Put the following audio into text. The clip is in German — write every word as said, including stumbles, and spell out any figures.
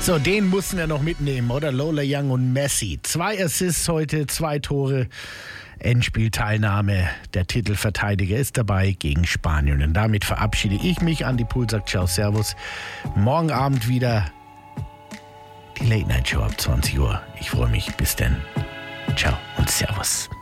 So, den mussten wir noch mitnehmen, oder? Lola Young und Messi. Zwei Assists heute, zwei Tore. Endspielteilnahme. Der Titelverteidiger ist dabei gegen Spanien. Und damit verabschiede ich mich. Andi Pool sagt ciao, servus. Morgen Abend wieder die Late Night Show ab zwanzig Uhr. Ich freue mich. Bis dann. Ciao und servus.